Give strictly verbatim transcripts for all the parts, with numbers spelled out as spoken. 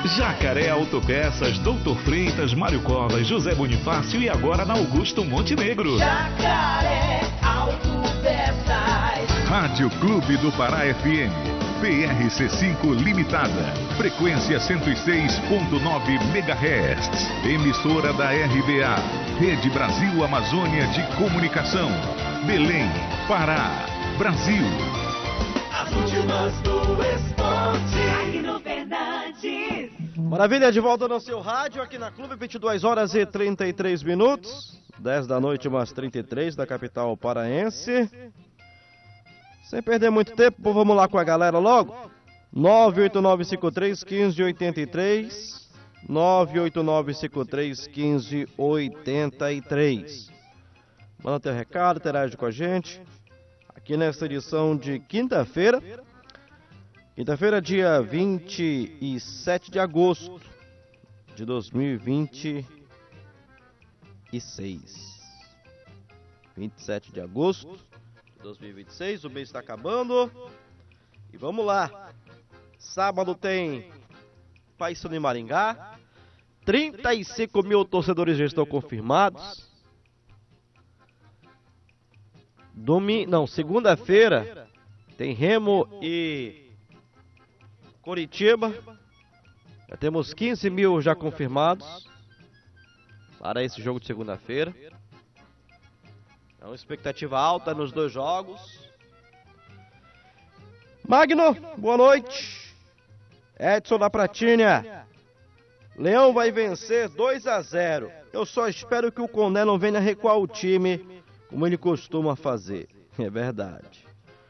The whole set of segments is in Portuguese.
Jacaré Autopeças, doutor Freitas, Mário Covas, José Bonifácio e agora na Augusto Montenegro. Jacaré Autopeças. Rádio Clube do Pará F M, P R C cinco Limitada, frequência cento e seis ponto nove megahertz, emissora da R B A, Rede Brasil Amazônia de Comunicação, Belém, Pará, Brasil. As últimas do esporte. Magno Fernandes. Maravilha, de volta no seu rádio, aqui na Clube, vinte e duas horas e trinta e três minutos, dez da noite, umas trinta e três, da capital paraense. Sem perder muito tempo, vamos lá com a galera logo. nove oito nove cinco três, um cinco oito três, nove oito nove cinco três, um cinco oito três. Manda teu recado, interage com a gente. Aqui nessa edição de quinta-feira, quinta-feira, dia vinte e sete de agosto de dois mil e vinte e seis. vinte e sete de agosto de dois mil e vinte e seis, o mês está acabando. E vamos lá. Sábado tem Paysandu em Maringá. trinta e cinco mil torcedores já estão confirmados. Domingo, não, segunda-feira tem Remo e Coritiba. Já temos quinze mil já confirmados para esse jogo de segunda-feira. É uma expectativa alta nos dois jogos. Magno, boa noite. Edson da Pratinha. Leão vai vencer dois a zero. Eu só espero que o Condé não venha recuar o time como ele costuma fazer. É verdade.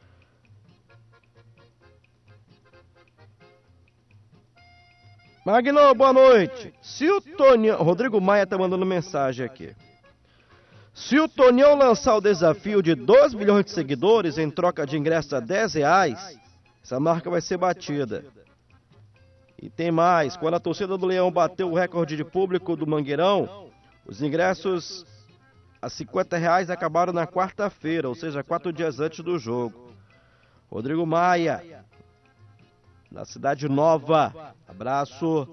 Magno, boa noite. Se o Tonião... Rodrigo Maia tá mandando mensagem aqui. Se o Tonião lançar o desafio de dois milhões de seguidores em troca de ingresso a dez reais, essa marca vai ser batida. E tem mais. Quando a torcida do Leão bateu o recorde de público do Mangueirão, os ingressos a cinquenta reais acabaram na quarta-feira, ou seja, quatro dias antes do jogo. Rodrigo Maia, na Cidade Nova. Abraço.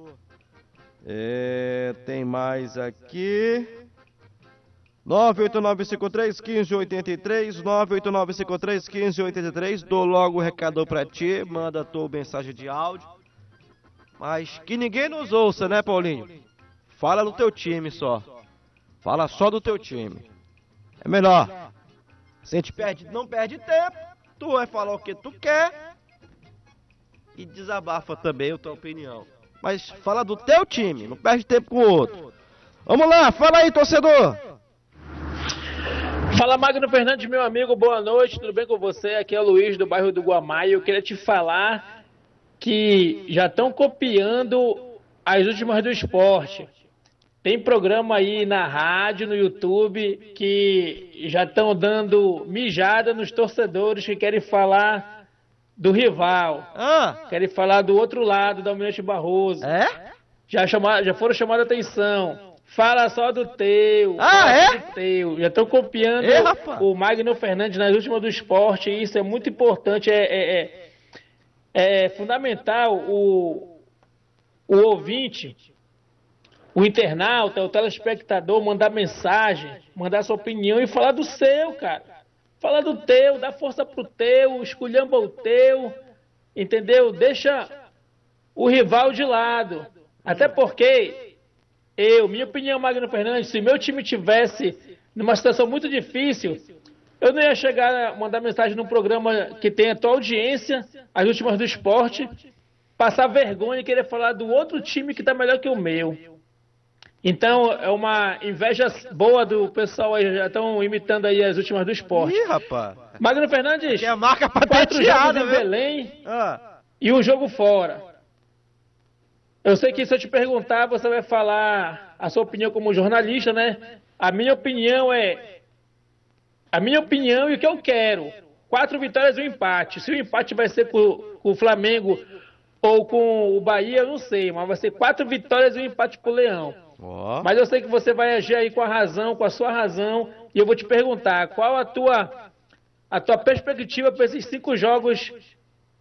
É, tem mais aqui. nove oito nove cinco três, um cinco oito três, nove oito nove cinco três, um cinco oito três. Dou logo o recado pra ti. Manda a tua mensagem de áudio. Mas que ninguém nos ouça, né, Paulinho? Fala do teu time só. Fala só do teu time. É melhor. Se a gente perde, não perde tempo. Tu vai falar o que tu quer. E desabafa também a tua opinião. Mas fala do teu time. Não perde tempo com o outro. Vamos lá, fala aí, torcedor. Fala, Magno Fernandes, meu amigo. Boa noite. Tudo bem com você? Aqui é o Luiz, do bairro do Guamá. Eu queria te falar que já estão copiando as últimas do esporte. Tem programa aí na rádio, no YouTube, que já estão dando mijada nos torcedores que querem falar do rival. Ah. Querem falar do outro lado, da Almirante Barroso. É? Já, chama, já foram chamados a atenção. Fala só do teu. Ah, é? Do teu. Já estão copiando Ei, o Magno Fernandes nas últimas do esporte. E isso é muito importante. É, é, é, é fundamental o, o ouvinte, o internauta, o telespectador mandar mensagem, mandar sua opinião e falar do seu, cara. Fala do teu, dá força pro teu, esculhamba o teu, entendeu? Deixa o rival de lado. Até porque eu, minha opinião, Magno Fernandes, se meu time tivesse numa situação muito difícil, eu não ia chegar a mandar mensagem num programa que tem a tua audiência, as últimas do esporte, passar vergonha e querer falar do outro time que tá melhor que o meu. Então, é uma inveja boa do pessoal aí, já estão imitando aí as últimas do esporte. Ih, rapaz. Magno Fernandes, Que é a marca quatro patenteada, jogos em viu? Belém Ah. e um jogo fora. Eu sei que se eu te perguntar, você vai falar a sua opinião como jornalista, né? A minha opinião é... A minha opinião e o que eu quero. Quatro vitórias e um empate. Se o empate vai ser com, com o Flamengo ou com o Bahia, eu não sei. Mas vai ser quatro vitórias e um empate pro Leão. Oh. Mas eu sei que você vai agir aí com a razão, com a sua razão. E eu vou te perguntar, qual a tua, a tua perspectiva para esses cinco jogos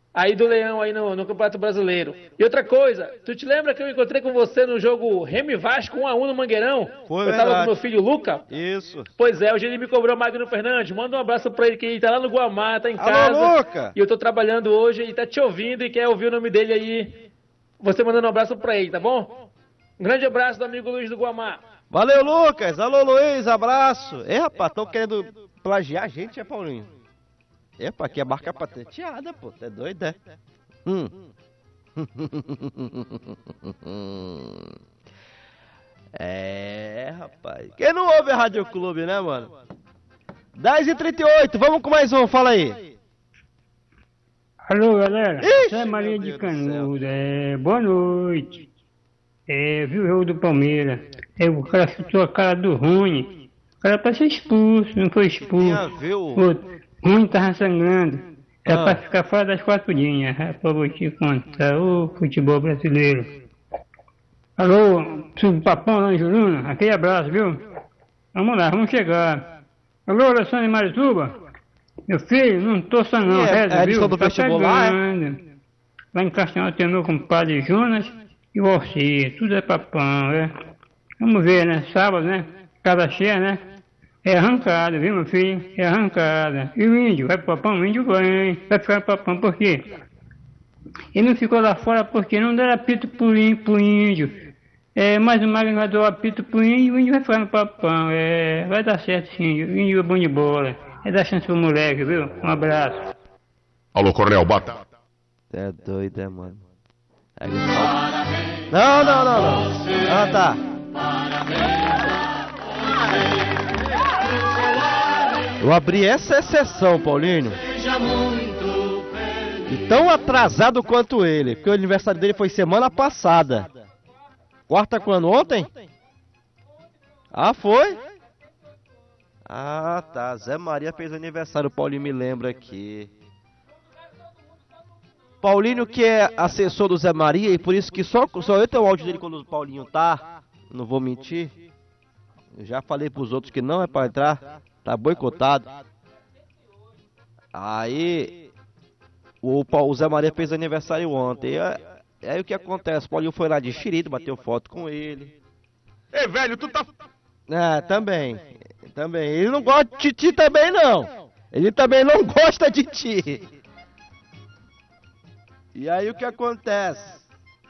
aí do Leão aí no, no Campeonato Brasileiro. E outra coisa, tu te lembra que eu encontrei com você no jogo Remy Vasco um a um no Mangueirão? Foi eu verdade. tava com meu filho Luca. Isso. Pois é, hoje ele me cobrou Magno Fernandes. Manda um abraço pra ele que ele tá lá no Guamá, tá em Alô, casa. Luca! E eu tô trabalhando hoje, ele tá te ouvindo e quer ouvir o nome dele aí. Você mandando um abraço pra ele, tá bom? Um grande abraço do amigo Luiz do Guamá. Valeu, Lucas. Alô, Luiz, abraço. Ei, rapaz, tão querendo plagiar a gente, é, Paulinho? Epa, aqui é marca patenteada, pô. Tá doido, é? Hum. É, rapaz. Quem não ouve a Rádio Clube, né, mano? dez e trinta e oito, vamos com mais um, fala aí. Alô, galera. Ixi, é Maria meu de Deus do Canudo. É, boa noite. É, viu o jogo do Palmeiras? É, o cara chutou a cara do Rony. O cara pra ser expulso, não foi expulso. Tinha a ver o... O Rony tava sangrando. É Ah. pra ficar fora das quatro linhas. É pra vou te contar. Ô, futebol brasileiro. Alô, Subpapão lá em Juruna. Aquele abraço, viu? Vamos lá, vamos chegar. Alô, Alessandro de Marituba. Meu filho, não torça não, É, reza, é a viu? edição do Tá vestibular, é? pegando. Lá em Castanhal tem meu compadre Jonas e o Orsi, tudo é papão, é. Vamos ver, né? Sábado, né? Casa cheia, né? É arrancada, viu, meu filho? É arrancada. E o índio? Vai pro papão? O índio vai. Vai ficar pro papão, por quê? Ele não ficou lá fora porque não deram apito pro índio. Pro índio. É, mais um Magno vai dar o apito pro índio e o índio vai ficar no papão. É, vai dar certo sim, o índio é bom de bola. É dar chance pro moleque, viu? Um abraço. Alô, Coronel, bota. É doido, é, mano. É que fala- Não, não, não, não. Ah, tá. Eu abri essa exceção, Paulinho. E tão atrasado quanto ele, porque o aniversário dele foi semana passada. Quarta quando? Ontem? Ah, foi? Ah, tá. Zé Maria fez aniversário, o Paulinho me lembra aqui. Paulinho que é assessor do Zé Maria e por isso que só, só eu tenho o áudio dele quando o Paulinho tá. Não vou mentir. Eu já falei pros outros que não é pra entrar. Tá boicotado. Aí o, o Zé Maria fez aniversário ontem. E aí, aí o que acontece? O Paulinho foi lá de xerido, bateu foto com ele. Ei, velho, tu tá... É, também. Também. Ele não gosta de ti também, não. Ele também não gosta de ti. E aí o que acontece?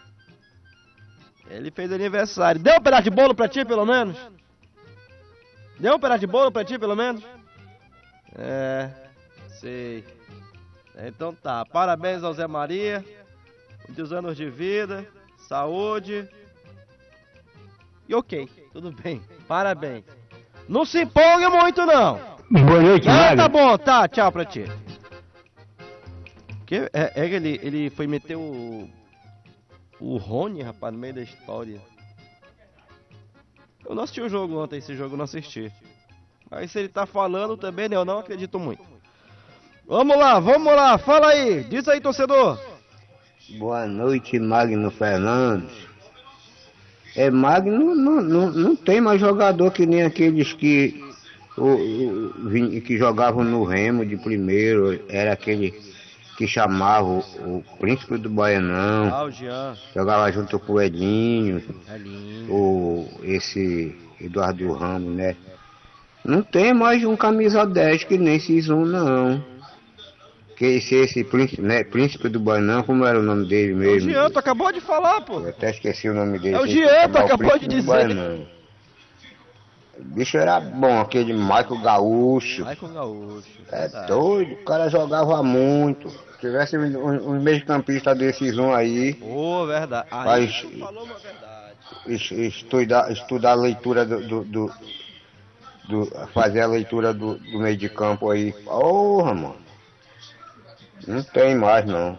Ele fez aniversário. Deu um pedaço de bolo pra ti, pelo menos? Deu um pedaço de bolo pra ti, pelo menos? É, sei. Então tá. Parabéns ao Zé Maria. Muitos anos de vida, saúde. E ok, tudo bem. Parabéns. Não se empolgue muito, não. Boa noite, Ah, Magno. tá bom, tá. Tchau pra ti. Que, é, é que ele, ele foi meter o... O Rony, rapaz, no meio da história. Eu não assisti o jogo ontem, esse jogo eu não assisti. Mas se ele tá falando também, né, eu não acredito muito. Vamos lá, vamos lá, fala aí. Diz aí, torcedor. Boa noite, Magno Fernandes. É, Magno não, não, não tem mais jogador que nem aqueles que, o, o, vin- que jogavam no Remo de primeiro. Era aquele que chamava o, o Príncipe do Baianão. Ah, o Jean. Jogava junto com o Edinho, É lindo. o, esse Eduardo Ramos, né? Não tem mais um camisa dez que nem esses um, não. Que esse, esse príncipe, né? Príncipe do Baianão, como era o nome dele É o mesmo? Jean, tu acabou de falar, pô. Eu até esqueci o nome dele. É o Tem que Jean, tu chamar o acabou Príncipe de do dizer. Baianão. O bicho era bom, aquele Michael Gaúcho. Vai com o Gaúcho. É verdade. doido, o cara jogava muito. Se tivesse um, um, um meio campista desses um aí, Ô, verdade. Aí Mas- tu falou uma verdade. es- estudar, estudar a leitura do, do, do- do- fazer a leitura do, do meio de campo aí. Porra, mano. Não tem mais não.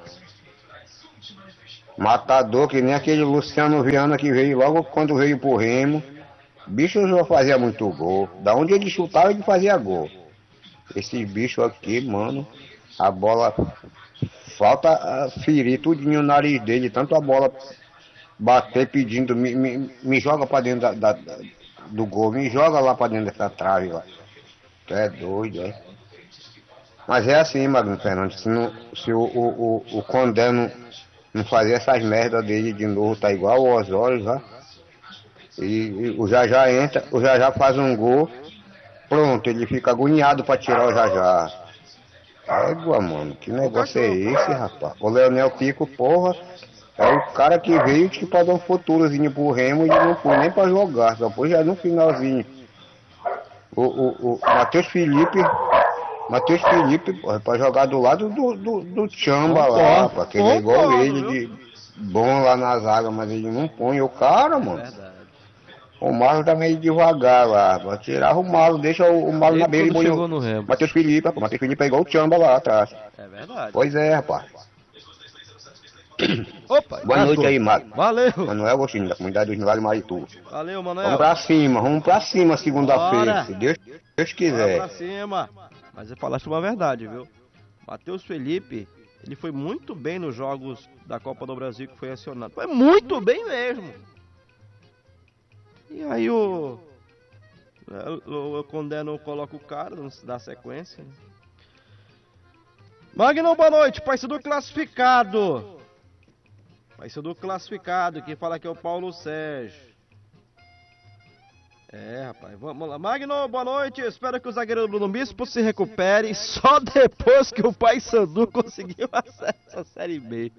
Matador, que nem aquele Luciano Viana que veio logo quando veio pro Remo. Bicho já fazia muito gol. Da onde ele chutava, ele fazia gol. Esses bichos aqui, mano, a bola falta ah, ferir tudinho o nariz dele, tanto a bola bater pedindo, me, me, me joga pra dentro da, da- da- do gol, me joga lá pra dentro dessa trave lá. Tu é doido, é? Mas é assim, Magno Fernandes, se, não, se o, o, o, o Condé não, não fazer essas merdas dele de novo, tá igual o Osório já. E, e o Jajá entra, o Jajá faz um gol, pronto, ele fica agoniado pra tirar o Jajá. Égua, mano, que negócio é esse, rapaz? O Leonel Pico, porra, é o cara que veio que pra dar um futurozinho pro Remo e não foi nem pra jogar, só foi já no finalzinho. O, o, o Matheus Felipe, Matheus Felipe, porra, pra jogar do lado do, do, do Chamba lá, rapaz, que ele é igual ele, de bom lá na zaga, mas ele não põe o cara, mano. O Marlon tá meio devagar lá, pra tirar o Marlon, deixa o, o Marlon na beira e põe o Matheus Felipe, rapaz, Matheus Felipe é igual o Chamba lá atrás. É verdade. Pois é, rapaz. Opa, boa noite aí, Marcos. Valeu. Manuel Agostinho, da comunidade dos Milagres Marituba. Valeu, Manuel. Vamos pra cima, vamos pra cima segunda-feira, se Deus, Deus quiser. Vamos pra cima. Mas você falaste uma verdade, viu? Matheus Felipe, ele foi muito bem nos jogos da Copa do Brasil que foi acionado. Foi muito bem mesmo. E aí o... O, o Condé não coloca o cara, não se dá sequência. Né? Magno, boa noite. Paysandu classificado. Paysandu classificado. Quem fala aqui é o Paulo Sérgio. É, rapaz. Vamos lá. Magno, boa noite. Espero que o zagueiro Bruno Bispo se recupere só depois que o Paysandu conseguiu acesso à Série B.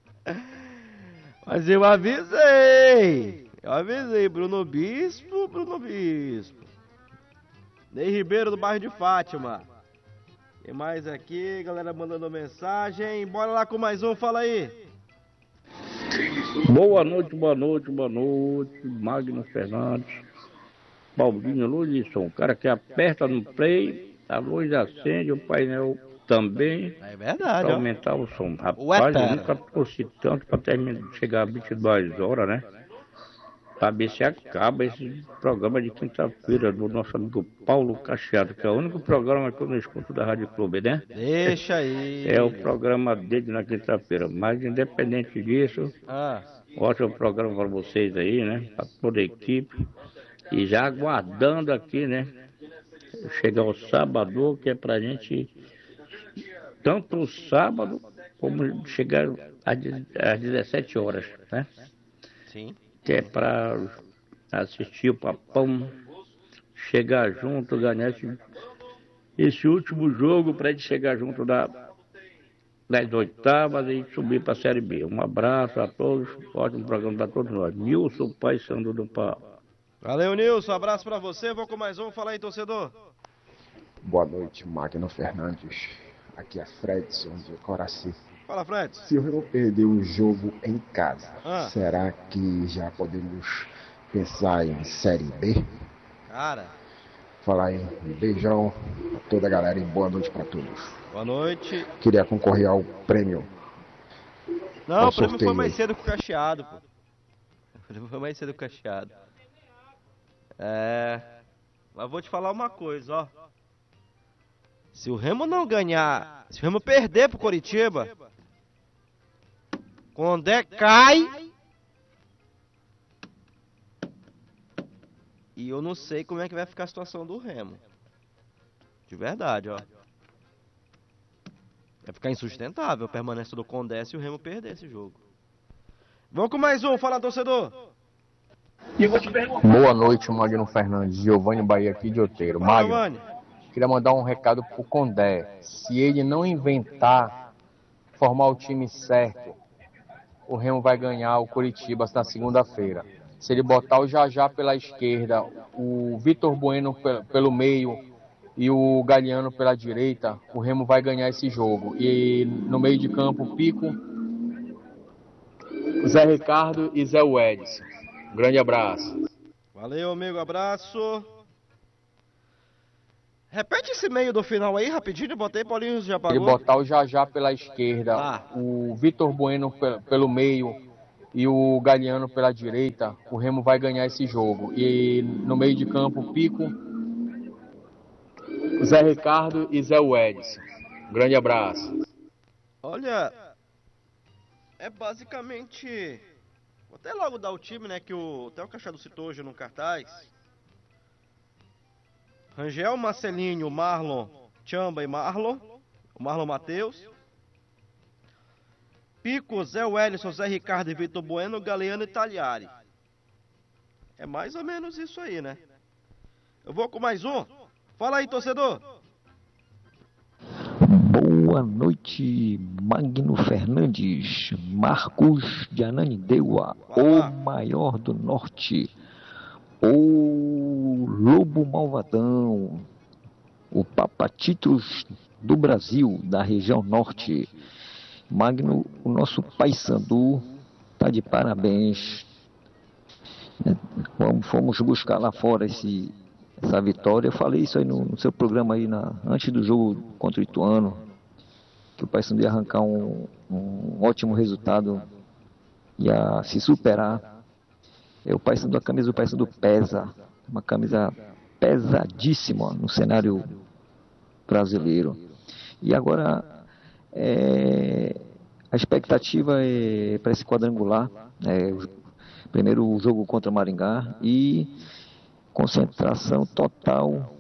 Mas eu avisei. Eu avisei. Bruno Bispo, Bruno Bispo. Ney Ribeiro do bairro de Fátima. Tem mais aqui, galera mandando mensagem. Bora lá com mais um, fala aí. Boa noite, boa noite, boa noite. Magno Fernandes. Paulinho Lulisson, o cara que aperta no play, a luz acende, o painel também. É verdade, pra aumentar ó. o som. Rapaz, eu nunca torci tanto pra terminar, chegar a vinte e duas horas, né? Pra ver se acaba esse programa de quinta-feira do nosso amigo Paulo Cacheado, que é o único programa que eu não escuto da Rádio Clube, né? Deixa aí. É o programa dele na quinta-feira. Mas independente disso, ah. ótimo programa para vocês aí, né? Para toda a equipe. E já aguardando aqui, né? Chegar o sábado, que é pra gente, tanto o sábado, como chegar às dezessete horas, né? Sim. Que é para assistir o Papão, chegar junto, ganhar esse, esse último jogo para ele chegar junto da, das oitavas e subir para a Série B. Um abraço a todos, ótimo programa para todos nós. Nilson Paysandu do Pau. Valeu, Nilson, abraço para você, vou com mais um, fala aí, torcedor. Boa noite, Magno Fernandes. Aqui é Fredson de Coraci. Fala, Fred. Se o Remo perder o jogo em casa, ah. será que já podemos pensar em Série B? Cara. Falar aí, um beijão a toda a galera e boa noite pra todos. Boa noite. Queria concorrer ao prêmio. Não, o prêmio foi mais cedo que o Cacheado, pô. O prêmio foi mais cedo que o Cacheado. É... Mas vou te falar uma coisa, ó. Se o Remo não ganhar, se o Remo perder pro Coritiba, Condé cai. E eu não sei como é que vai ficar a situação do Remo. De verdade, ó. Vai ficar insustentável a permanência do Condé se o Remo perder esse jogo. Vamos com mais um, fala, torcedor. Boa noite, Magno Fernandes. Giovanni Bahia aqui de Outeiro. Fala, Magno, queria mandar um recado pro Condé. Se ele não inventar formar o time certo, o Remo vai ganhar o Coritiba na segunda-feira. Se ele botar o Jajá pela esquerda, o Vitor Bueno pelo meio e o Galeano pela direita, o Remo vai ganhar esse jogo. E no meio de campo, Pico, Zé Ricardo e Zé Edson. Um grande abraço. Valeu, amigo, abraço. Repete esse meio do final aí, rapidinho, botei, Paulinho já pagou. Ele botar o Jajá pela esquerda, ah. o Vitor Bueno pelo meio e o Galeano pela direita, o Remo vai ganhar esse jogo. E no meio de campo, Pico, Zé Ricardo e Zé Edson. Um grande abraço. Olha, é basicamente... Vou até logo dar o time, né, que o, até o Cacheado citou hoje no cartaz. Rangel, Marcelinho, Marlon, Chamba e Marlon. o Marlon Matheus. Pico, Zé Wellison, Zé Ricardo e Vitor Bueno, Galeano e Tagliari. É mais ou menos isso aí, né? Eu vou com mais um. Fala aí, torcedor. Boa noite, Magno Fernandes, Marcos de Ananindeua, o maior do norte, o Lobo Malvadão, o Papatitos do Brasil, da região norte. Magno, o nosso paysandu tá de parabéns. Vamos, fomos buscar lá fora esse, essa vitória. Eu falei isso aí no, no seu programa aí na, antes do jogo contra o Ituano, que o paysandu ia arrancar um, um ótimo resultado, ia se superar. É, o paysandu, a camisa do paysandu pesa, uma camisa pesadíssima no cenário brasileiro. E agora É, a expectativa é para esse quadrangular, é, o, primeiro o jogo contra Maringá e concentração total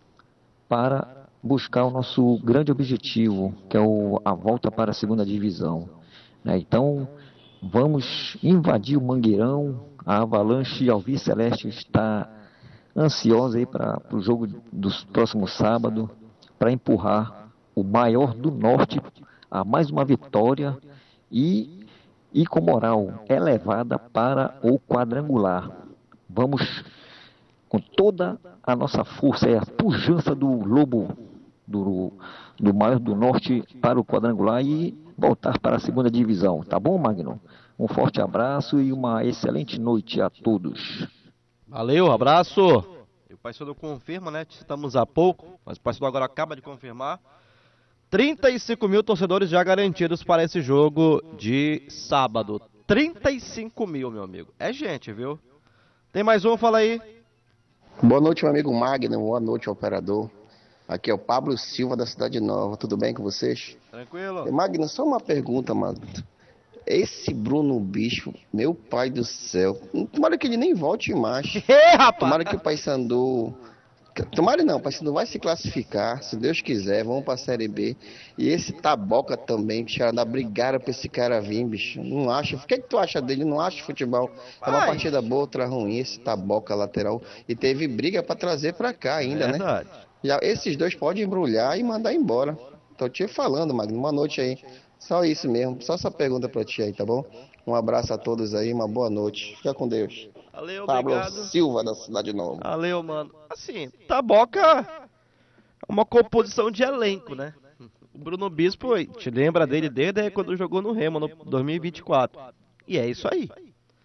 para buscar o nosso grande objetivo, que é o, a volta para a segunda divisão, né? Então vamos invadir o Mangueirão. A Avalanche Alvi Celeste está ansiosa aí para o jogo do próximo sábado, para empurrar o maior do norte a mais uma vitória e, e com moral elevada para o quadrangular. Vamos com toda a nossa força, é a pujança do Lobo do, do maior do norte para o quadrangular e voltar para a segunda divisão. Tá bom, Magno? Um forte abraço e uma excelente noite a todos. Valeu, abraço. O paysandu confirma, né? Estamos há pouco, mas o paysandu agora acaba de confirmar. trinta e cinco mil torcedores já garantidos para esse jogo de sábado. trinta e cinco mil, meu amigo. É gente, viu? Tem mais um, fala aí. Boa noite, meu amigo Magno. Boa noite, operador. Aqui é o Pablo Silva, da Cidade Nova. Tudo bem com vocês? Tranquilo. Magno, só uma pergunta, mano. Esse Bruno Bispo, meu pai do céu. Tomara que ele nem volte mais. É, rapaz. Tomara que o paysandu... Tomara não, o paysandu vai se classificar, se Deus quiser, vamos pra Série B. E esse Taboca também, bicho, ainda brigaram pra esse cara vir, bicho. Não acha? O que, é que tu acha dele? Não acha futebol? É uma Ai. partida boa, outra ruim, esse Taboca lateral. E teve briga pra trazer pra cá ainda, Verdade. né? Já, esses dois podem embrulhar e mandar embora. Tô te falando, Magno, uma noite aí. Só isso mesmo, só essa pergunta pra ti aí, tá bom? Um abraço a todos aí, uma boa noite. Fica com Deus. Valeu, Pablo obrigado. Silva, da Cidade Nova. Valeu, mano. Assim, Taboca é uma composição de elenco, né? O Bruno Bispo, te lembra dele desde quando jogou no Remo, no dois mil e vinte e quatro. E é isso aí.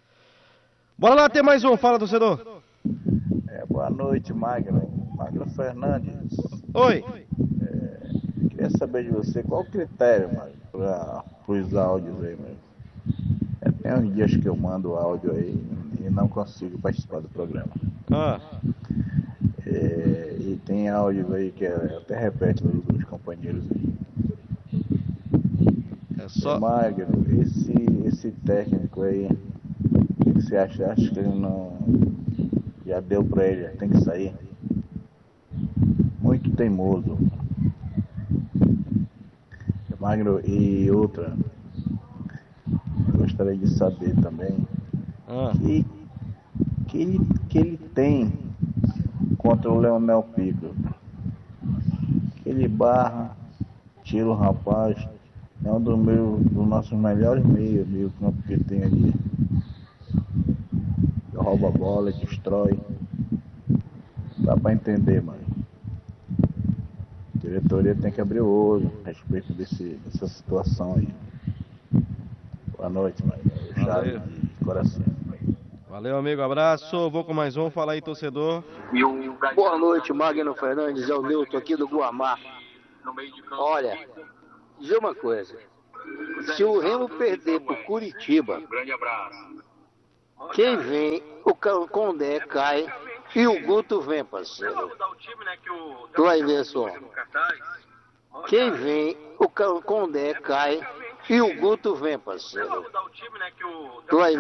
Bora lá, tem mais um. Fala, torcedor. É, boa noite, Magno. Magno Fernandes. Oi. É, queria saber de você qual o critério, Magno, para os áudios aí, mesmo. É, tem uns dias que eu mando áudio aí e não consigo participar do programa. Ah. É, e tem áudios aí que até repete dos, dos companheiros aí. É só... E, Magno, esse, esse técnico aí, o que, que você acha? Acha que ele não... Já deu pra ele, tem que sair? Muito teimoso. Magno, e outra... Gostaria de saber também ah. que, que, ele, que ele tem contra o Leonel Pico. Que ele barra, tira o rapaz, é um dos, meus, dos nossos melhores meios, meio campo que tem ali. Rouba a bola, destrói. Dá pra entender, mano. A diretoria tem que abrir o olho a respeito desse, dessa situação aí. Boa noite, mano. Chave de coração. Valeu, amigo. Abraço. Vou com mais um. Fala aí, torcedor. Boa noite, Magno Fernandes. É o Nilton aqui do Guamá. Olha, dizer uma coisa. Se o Remo perder pro Curitiba, quem vem, o Condé cai e o Guto vem, parceiro. Tu vai ver só. Quem vem, o Condé cai e o Guto vem, parceiro. Tu vai ver.